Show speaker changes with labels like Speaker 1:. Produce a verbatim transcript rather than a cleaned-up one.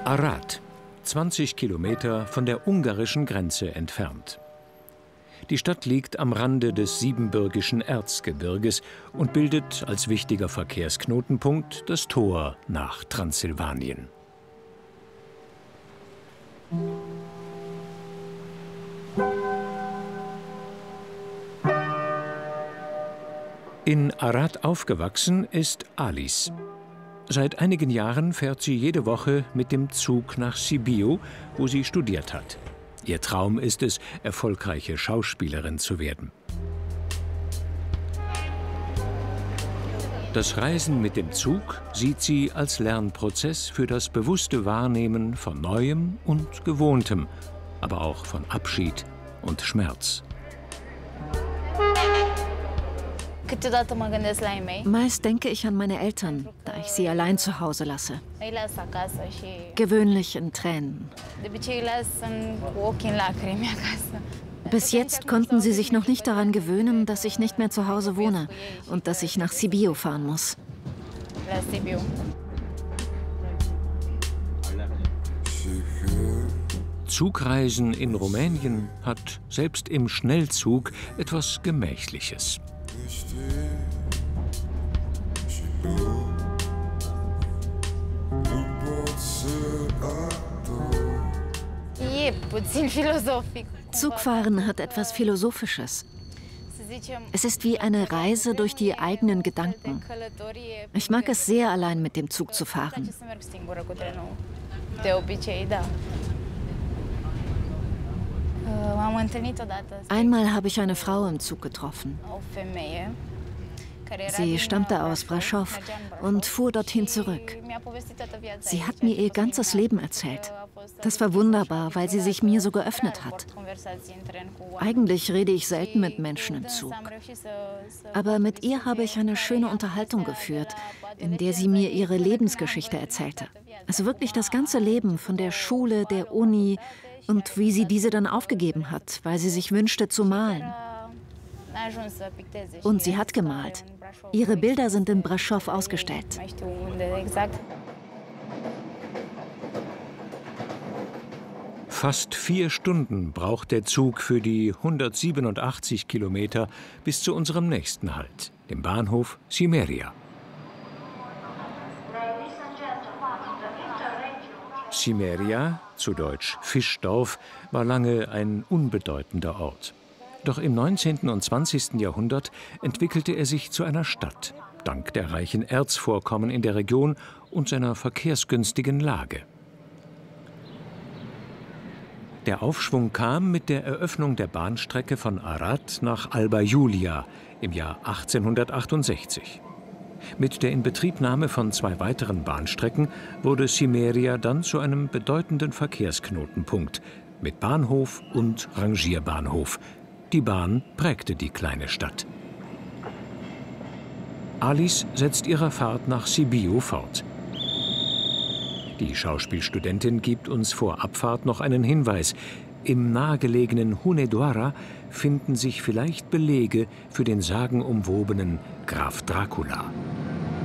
Speaker 1: Arad, zwanzig Kilometer von der ungarischen Grenze entfernt. Die Stadt liegt am Rande des siebenbürgischen Erzgebirges und bildet als wichtiger Verkehrsknotenpunkt das Tor nach Transsilvanien. In Arad aufgewachsen ist Alice. Seit einigen Jahren fährt sie jede Woche mit dem Zug nach Sibiu, wo sie studiert hat. Ihr Traum ist es, erfolgreiche Schauspielerin zu werden. Das Reisen mit dem Zug sieht sie als Lernprozess für das bewusste Wahrnehmen von Neuem und Gewohntem, aber auch von Abschied und Schmerz.
Speaker 2: Meist denke ich an meine Eltern, da ich sie allein zu Hause lasse. Gewöhnlich in Tränen. Bis jetzt konnten sie sich noch nicht daran gewöhnen, dass ich nicht mehr zu Hause wohne und dass ich nach Sibiu fahren muss.
Speaker 1: Zugreisen in Rumänien hat selbst im Schnellzug etwas Gemächliches.
Speaker 2: Zugfahren hat etwas Philosophisches. Es ist wie eine Reise durch die eigenen Gedanken. Ich mag es sehr, allein mit dem Zug zu fahren. Einmal habe ich eine Frau im Zug getroffen. Sie stammte aus Brașov und fuhr dorthin zurück. Sie hat mir ihr ganzes Leben erzählt. Das war wunderbar, weil sie sich mir so geöffnet hat. Eigentlich rede ich selten mit Menschen im Zug. Aber mit ihr habe ich eine schöne Unterhaltung geführt, in der sie mir ihre Lebensgeschichte erzählte. Also wirklich das ganze Leben, von der Schule, der Uni und wie sie diese dann aufgegeben hat, weil sie sich wünschte zu malen. Und sie hat gemalt. Ihre Bilder sind in Brașov ausgestellt.
Speaker 1: Fast vier Stunden braucht der Zug für die hundertsiebenundachtzig Kilometer bis zu unserem nächsten Halt, dem Bahnhof Simeria. Simeria, zu Deutsch Fischdorf, war lange ein unbedeutender Ort. Doch im neunzehnten und zwanzigsten Jahrhundert entwickelte er sich zu einer Stadt, dank der reichen Erzvorkommen in der Region und seiner verkehrsgünstigen Lage. Der Aufschwung kam mit der Eröffnung der Bahnstrecke von Arad nach Alba Iulia im Jahr achtzehnhundertachtundsechzig. Mit der Inbetriebnahme von zwei weiteren Bahnstrecken wurde Simeria dann zu einem bedeutenden Verkehrsknotenpunkt mit Bahnhof und Rangierbahnhof. Die Bahn prägte die kleine Stadt. Alice setzt ihre Fahrt nach Sibiu fort. Die Schauspielstudentin gibt uns vor Abfahrt noch einen Hinweis. Im nahegelegenen Hunedoara finden sich vielleicht Belege für den sagenumwobenen Graf Dracula.